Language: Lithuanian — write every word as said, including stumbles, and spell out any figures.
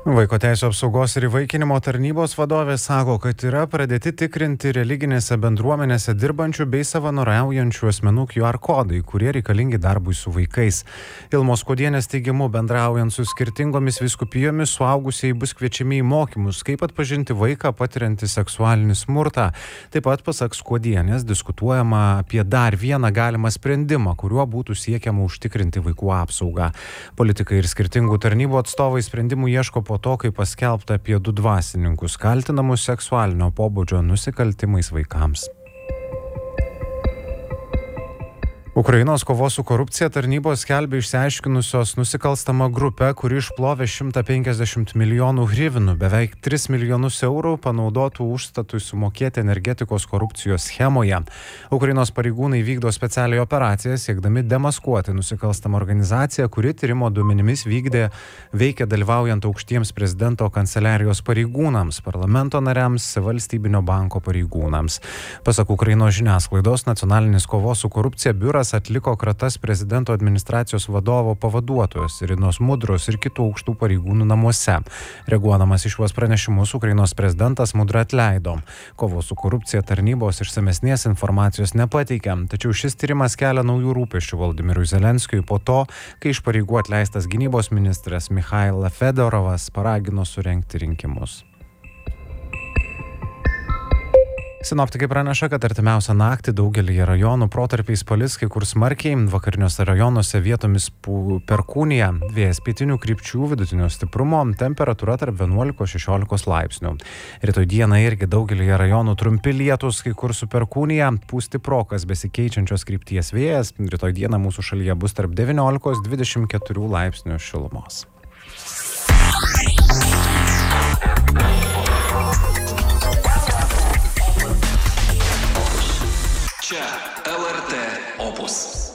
Vaiko teisų apsaugos ir įvaikinimo tarnybos vadovė sako, kad yra pradėti tikrinti religinėse bendruomenėse dirbančių bei savanoriaujančių asmenų Q R kodai, kurie reikalingi darbui su vaikais. Ilmos Skuodienės teigimu, bendraujant su skirtingomis vyskupijomis, suaugusieji bus kviečiami į mokymus, kaip atpažinti vaiką patiriantį seksualinį smurtą. Taip pat, pasak Skuodienės, diskutuojama apie dar vieną galimą sprendimą, kuriuo būtų siekiama užtikrinti vaikų apsaugą. Politikai ir skirtingų tarnybų atstovai sprendimų ieško po to, kai paskelbta apie du dvasininkus kaltinamus seksualinio pobūdžio nusikaltimais vaikams. Ukrainos kovos su korupcija tarnybos skelbia išsiaiškinusios nusikalstamą grupę, kuri išplovė šimtą penkiasdešimt milijonų hryvnų, beveik tris milijonus eurų panaudotų užstatui sumokėti energetikos korupcijos schemoje. Ukrainos pareigūnai vykdo specialią operaciją, siekdami demaskuoti nusikalstamą organizaciją, kuri tyrimo duomenimis vykdė veikia dalyvaujant aukštiems prezidento kanceliarijos pareigūnams, parlamento nariams, valstybinio banko pareigūnams. Pasak Ukrainos žiniasklaidos, nacionalinis kovos su korupcija biuras atliko kratas prezidento administracijos vadovo pavaduotojos Irinos Mudros ir kitų aukštų pareigūnų namuose. Reaguodamas į šiuos pranešimus, Ukrainos prezidentas Mudrą atleido. Kovos su korupcija tarnybos išsamesnės informacijos nepateikė, tačiau šis tyrimas kelia naujų rūpesčių Volodymyrui Zelenskiui po to, kai iš pareigų atleistas gynybos ministras Michaila Fedorovas paragino surengti rinkimus. Sinoptikai praneša, kad artimiausią naktį daugelį rajonų protarpiais palis kai kur smarkiai, vakariniuose rajonuose vietomis perkūnija, vėjas pietinių krypčių vidutinio stiprumo, temperatūra tarp vienuolikos šešiolikos laipsnių. Rytoj dieną irgi daugelį rajonų trumpi lietūs, kai kur su perkūnija, pūs stiprokas besikeičiančios krypties vėjas. Rytoj dieną mūsų šalyje bus tarp devyniolikos dvidešimt keturių laipsnių šilumos. Čia L R T Opus.